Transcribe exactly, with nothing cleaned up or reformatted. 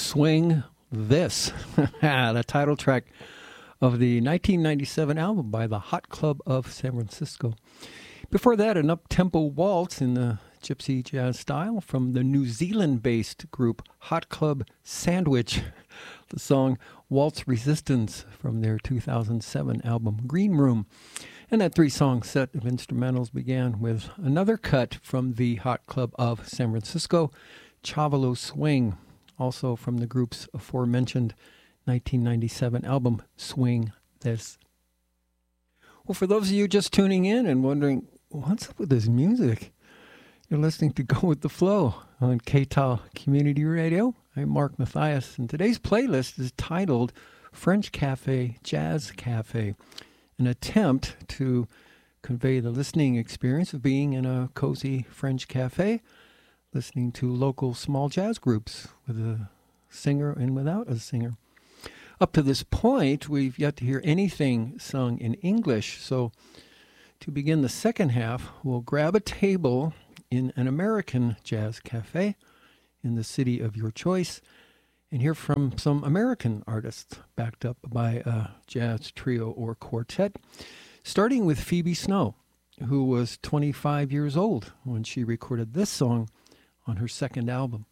Swing This, the title track of the nineteen ninety-seven album by the Hot Club of San Francisco. Before that, an up-tempo waltz in the gypsy jazz style from the New Zealand-based group Hot Club Sandwich. The song Waltz Resistance from their two thousand seven album Green Room. And that three-song set of instrumentals began with another cut from the Hot Club of San Francisco, Chavalo Swing, also from the group's aforementioned nineteen ninety-seven album Swing This. Well, for those of you just tuning in and wondering, what's up with this music? You're listening to Go With The Flow on K T A L Community Radio. I'm Mark Mathias, and today's playlist is titled French Cafe, Jazz Cafe, an attempt to convey the listening experience of being in a cozy French cafe, listening to local small jazz groups with a singer and without a singer. Up to this point, we've yet to hear anything sung in English, so to begin the second half, we'll grab a table in an American jazz cafe in the city of your choice and hear from some American artists backed up by a jazz trio or quartet, starting with Phoebe Snow, who was twenty-five years old when she recorded this song on her second album.